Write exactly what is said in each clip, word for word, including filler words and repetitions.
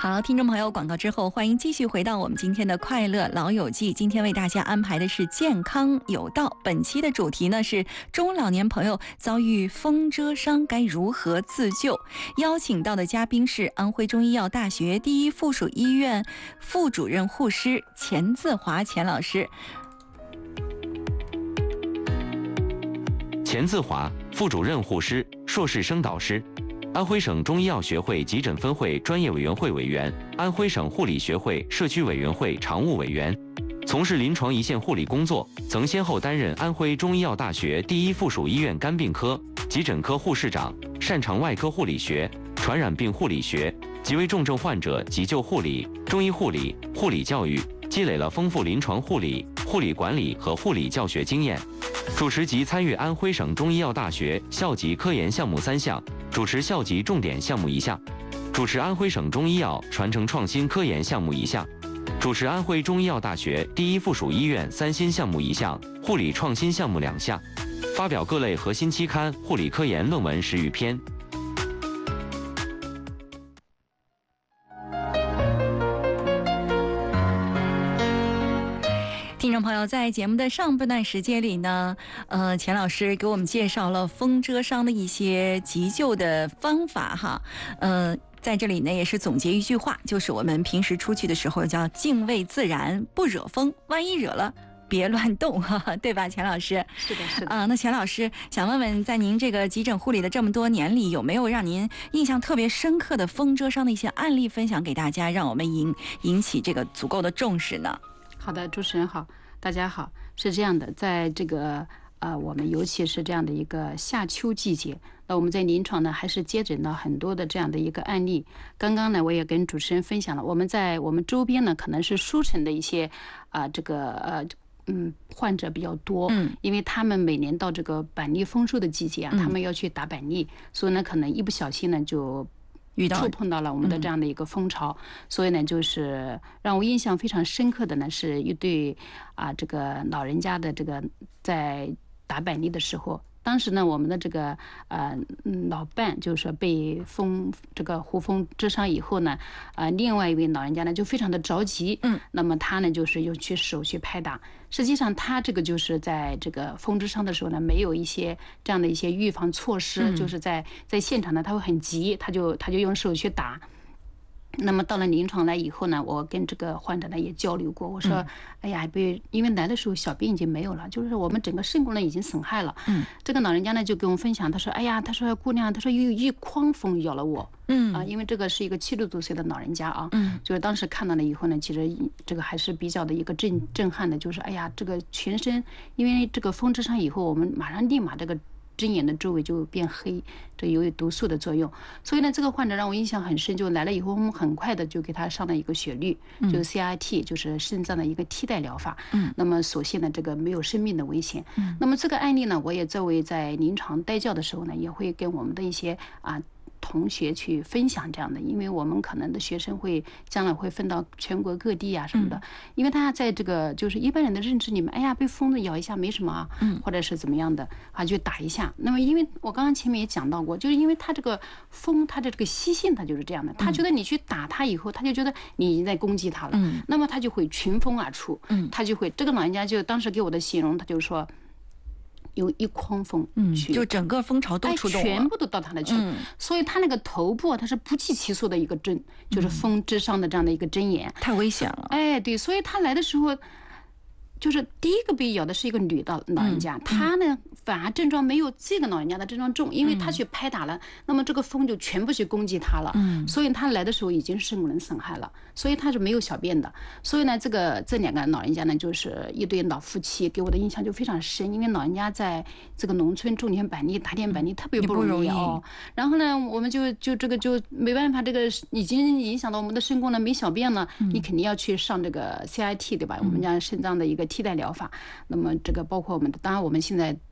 好，听众朋友，广告之后，欢迎继续回到我们今天的快乐老友记。今天为大家安排的是健康有道，本期的主题呢是中老年朋友遭遇风蛰伤该如何自救。邀请到的嘉宾是安徽中医药大学第一附属医院副主任护师钱自华钱老师。 钱自华，副主任护师，硕士生导师，安徽省中医药学会急诊分会专业委员会委员，安徽省护理学会社区委员会常务委员，从事临床一线护理工作，曾先后担任安徽中医药大学第一附属医院肝病科、急诊科护士长，擅长外科护理学、传染病护理学、极为重症患者急救护理、中医护理、护理教育，积累了丰富临床护理、护理管理和护理教学经验。主持及参与安徽省中医药大学校级科研项目三项，主持校级重点项目一项，主持安徽省中医药传承创新科研项目一项，主持安徽中医药大学第一附属医院三新项目一项，护理创新项目两项，发表各类核心期刊护理科研论文十余篇。 听众朋友，在节目的上半段时间里呢，呃，钱老师给我们介绍了风蛰伤的一些急救的方法哈，呃。在这里呢，也是总结一句话，就是我们平时出去的时候叫敬畏自然，不惹风，万一惹了别乱动，哈哈，对吧，钱老师？ 是的，是的。 啊、呃，那钱老师想问问，在您这个急诊护理的这么多年里，有没有让您印象特别深刻的风蛰伤的一些案例分享给大家，让我们引引起这个足够的重视呢？ 好的，主持人好，大家好。是这样的，在这个呃，我们尤其是这样的一个夏秋季节，那我们在临床呢还是接诊到很多的这样的一个案例。刚刚呢，我也跟主持人分享了，我们在我们周边呢可能是舒城的一些啊、呃、这个呃嗯患者比较多，嗯，因为他们每年到这个板栗丰收的季节啊，他们要去打板栗，所以呢可能一不小心呢就触碰到了我们的这样的一个风潮，嗯、所以呢，就是让我印象非常深刻的呢，是一对啊这个老人家的这个在打板栗的时候，当时呢，我们的这个呃老伴就是说被风这个胡蜂蛰伤以后呢，呃，另外一位老人家呢就非常的着急，嗯，那么他呢就是又去手去拍打，实际上他这个就是在这个风蛰伤的时候呢，没有一些这样的一些预防措施，嗯、就是在在现场呢他会很急，他就他就用手去打。那么到了临床来以后呢，我跟这个患者呢也交流过，我说，嗯、哎呀，被因为来的时候小便已经没有了，就是我们整个肾功能已经损害了。嗯，这个老人家呢就跟我分享，他说，哎呀，他说姑娘，他说有一筐蜂咬了我。嗯啊，因为这个是一个七十多岁的老人家啊，嗯，就是当时看到了以后呢，其实这个还是比较的一个震震撼的，就是哎呀，这个全身因为这个风蛰伤以后，我们马上立马这个针眼的周围就变黑，这有毒素的作用。所以呢，这个患者让我印象很深，就来了以后，我们很快的就给他上了一个血滤，就是 C I T， 就是肾脏的一个替代疗法。嗯，那么所幸呢，这个没有生命的危险。嗯，那么这个案例呢，我也作为在临床带教的时候呢，也会跟我们的一些啊。同学去分享这样的，因为我们可能的学生会将来会分到全国各地啊什么的，因为大家在这个就是一般人的认知里面，哎呀，被疯子咬一下没什么啊，或者是怎么样的啊，就打一下。那么因为我刚刚前面也讲到过，就是因为他这个疯，他的这个习性他就是这样的，他觉得你去打他以后，他就觉得你已经在攻击他了，那么他就会群蜂而出，他就会这个老人家就当时给我的形容，他就说。有一筐蜂， 嗯，就整个蜂巢都出动了， 全部都到他那去，嗯，所以他那个头部他是不计其数的一个针，就是风蛰伤的这样的一个针眼， 太危险了。 哎，对，所以他来的时候。就是第一个被咬的是一个女的老人家，她呢反而症状没有这个老人家的症状重，因为她去拍打了，那么这个蜂就全部去攻击她了，所以她来的时候已经是肾功能损害了，所以她是没有小便的。所以呢，这个这两个老人家呢，就是一对老夫妻，给我的印象就非常深，因为老人家在这个农村种田板栗、打点板栗特别不容易哦。然后呢，我们就就这个就没办法，这个已经影响到我们的肾功能，没小便了，你肯定要去上这个 C I T 对吧？我们家肾脏的一个替代疗法，那么这个包括我们，当然我们现在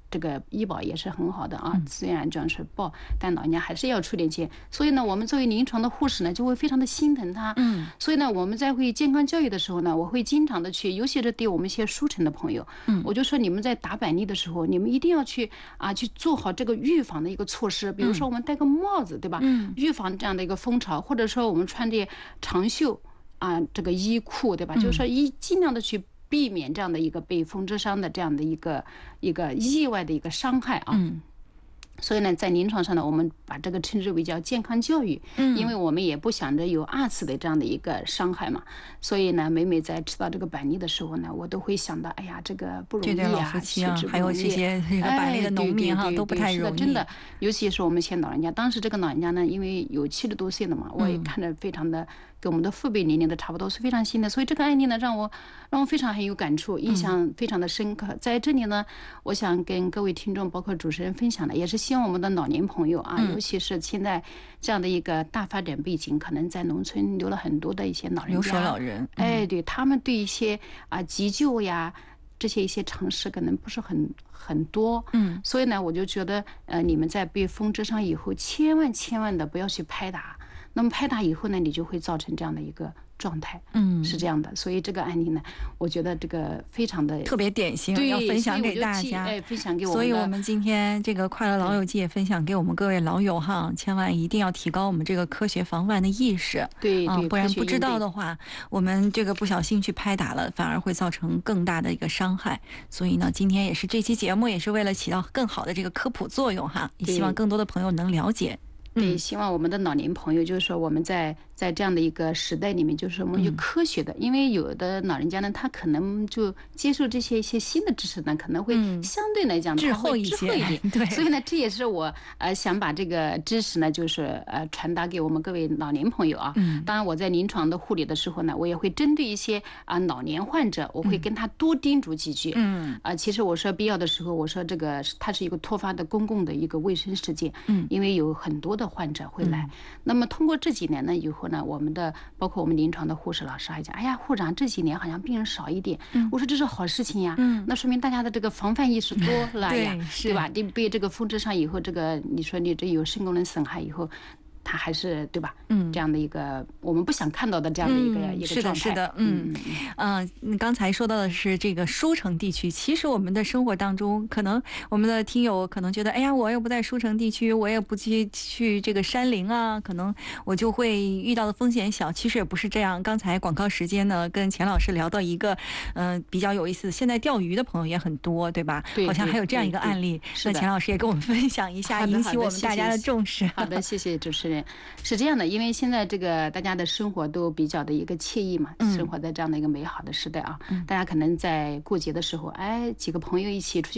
这个医保也是很好的啊，虽然这样是报，但老人家还是要出点钱。所以呢，我们作为临床的护士呢，就会非常的心疼他。 嗯， 所以呢，我们在会健康教育的时候呢，我会经常的去，尤其是对我们一些书城的朋友，嗯，我就说你们在打板栗的时候，你们一定要去啊，去做好这个预防的一个措施。比如说我们戴个帽子，对吧？嗯，预防这样的一个风潮，或者说我们穿着长袖啊，这个衣裤，对吧？就是说一尽量的去避免这样的一个被风蛰伤的这样的一个一个意外的一个伤害啊。 嗯， 所以呢，在临床上呢，我们把这个称之为叫健康教育，嗯，因为我们也不想着有二次的这样的一个伤害嘛。所以呢，每每在吃到这个板栗的时候呢，我都会想到，哎呀，这个不容易啊， 这对老夫妻啊，还有这些这个板栗的农民哈，都不太容易。 真的，尤其是我们一些老人家，当时这个老人家呢，因为有七十多岁了嘛，我也看着非常的。跟我们的父辈年龄的差不多，是非常新的，所以这个案例呢，让我让我非常很有感触，印象非常的深刻。在这里呢，我想跟各位听众，包括主持人分享的，也是希望我们的老年朋友啊，尤其是现在这样的一个大发展背景，可能在农村留了很多的一些老人家， 留守老人， 哎，对他们对一些啊急救呀这些一些常识可能不是很很多，嗯，所以呢，我就觉得，呃，你们在被风蛰伤以后，千万千万的不要去拍打。那么拍打以后呢，你就会造成这样的一个状态，嗯，是这样的。所以这个案例呢，我觉得这个非常的特别典型，要分享给大家， 哎，分享给我们。 所以我们今天这个快乐老友记也分享给我们各位老友哈，千万一定要提高我们这个科学防范的意识， 对对， 不然不知道的话，我们这个不小心去拍打了，反而会造成更大的一个伤害。所以呢，今天也是这期节目也是为了起到更好的这个科普作用哈，也希望更多的朋友能了解。 对，希望我们的老年朋友，就是说我们在在这样的一个时代里面，就是我们有科学的，嗯、因为有的老人家呢，他可能就接受这些一些新的知识呢，可能会相对来讲滞后一些， 滞后一点。 对， 所以呢，这也是我呃想把这个知识呢，就是呃传达给我们各位老年朋友啊。嗯。当然，我在临床的护理的时候呢，我也会针对一些啊、呃、老年患者，我会跟他多叮嘱几句。嗯。啊、呃，其实我说必要的时候，我说这个它是一个突发的公共的一个卫生事件。嗯。因为有很多的患者会来，嗯、那么通过这几年呢以后呢，我们的包括我们临床的护士老师还讲，哎呀，护长这几年好像病人少一点，嗯、我说这是好事情呀，嗯、那说明大家的这个防范意识多了呀，对, 对吧？你被这个风蛰伤以后，这个你说你这有肾功能损害以后。它还是对吧？嗯，这样的一个我们不想看到的这样的一个、嗯、一个状态。 是的，是的，嗯嗯，你、呃、刚才说到的是这个书城地区，其实我们的生活当中，可能我们的听友可能觉得，哎呀，我又不在书城地区，我也不去去这个山林啊，可能我就会遇到的风险小。其实也不是这样。刚才广告时间呢，跟钱老师聊到一个，嗯、呃，比较有意思。现在钓鱼的朋友也很多，对吧？ 对， 好像还有这样一个案例。那钱老师也跟我们分享一下，引起我们大家的重视。 好的，谢谢主持人。是这样的，因为现在这个大家的生活都比较的一个惬意嘛，嗯、生活在这样的一个美好的时代啊，嗯、大家可能在过节的时候，哎，几个朋友一起出去。